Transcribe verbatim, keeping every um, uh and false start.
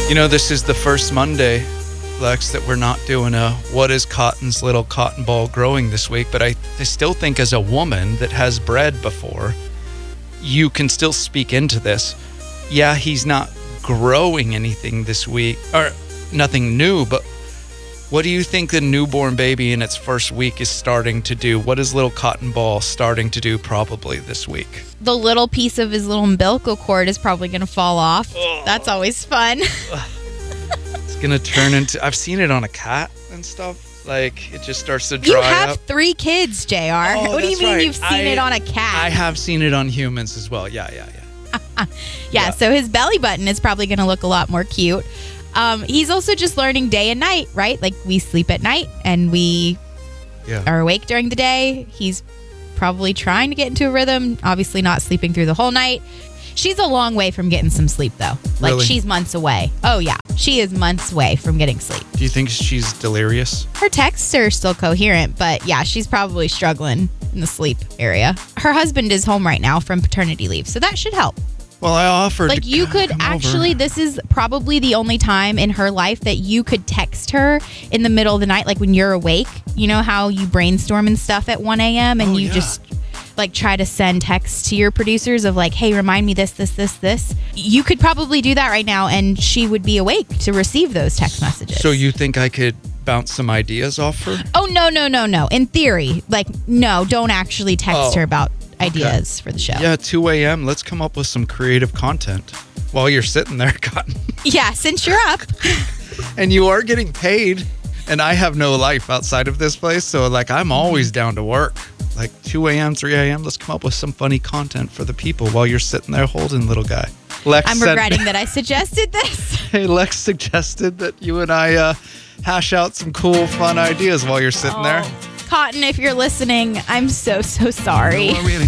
You know, this is the first Monday, Lex, that we're not doing a what is Cotton's little cotton ball growing this week, but I, I still think as a woman that has bred before, you can still speak into this. Yeah, he's not growing anything this week, or nothing new, but what do you think the newborn baby in its first week is starting to do? What is little Cotton Ball starting to do probably this week? The little piece of his little umbilical cord is probably going to fall off. Oh. That's always fun. It's going to turn into, I've seen it on a cat and stuff. Like, it just starts to dry You up. have three kids, J R. Oh, what do you that's mean right. you've seen I- it on a cat? I have seen it on humans as well. Yeah, yeah, yeah. yeah, yeah. so his belly button is probably going to look a lot more cute. Um, he's also just learning day and night, right? Like, we sleep at night and we Yeah. are awake during the day. He's probably trying to get into a rhythm, obviously not sleeping through the whole night. She's a long way from getting some sleep, though. Like, Really? she's months away. Oh, yeah. She is months away from getting sleep. Do you think she's delirious? Her texts are still coherent, but yeah, she's probably struggling in the sleep area. Her husband is home right now from paternity leave, so that should help. Well, I offered Like, to you c- could come actually, over. this is probably the only time in her life that you could text her in the middle of the night, like when you're awake. You know how you brainstorm and stuff at one a.m. and Oh, you yeah. just like try to send texts to your producers of like, hey, remind me this, this, this, this. You could probably do that right now and she would be awake to receive those text messages. So you think I could bounce some ideas off her? Oh, no, no, no, no. In theory, like, no, don't actually text Oh, her about ideas for the show. Yeah, two a.m. Let's come up with some creative content while you're sitting there, Cotton. Yeah, since you're up. And you are getting paid, and I have no life outside of this place, so like I'm always down to work. Like two a.m., three a.m., let's come up with some funny content for the people while you're sitting there holding little guy. Lex I'm sent- regretting that I suggested this. Hey, Lex suggested that you and I uh, hash out some cool, fun ideas while you're sitting there. Cotton, if you're listening, I'm so, so sorry. Are we gonna